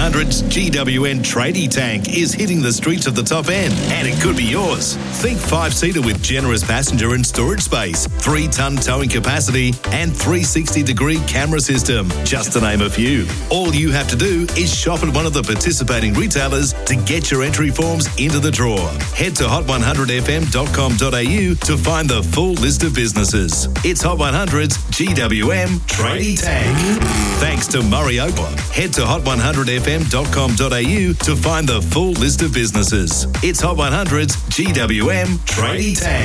100's GWN Tradie Tank is hitting the streets of the top end, and it could be yours. Think 5-seater with generous passenger and storage space, 3-ton towing capacity, and 360-degree camera system, just to name a few. All you have to do is shop at one of the participating retailers to get your entry forms into the draw. Head to hot100fm.com.au to find the full list of businesses. It's Hot 100's GWM Tradie Tank. Thanks to Murray Oakler. Head to hot100fm.com.au to find the full list of businesses. It's Hot 100's GWM Tradie Tank.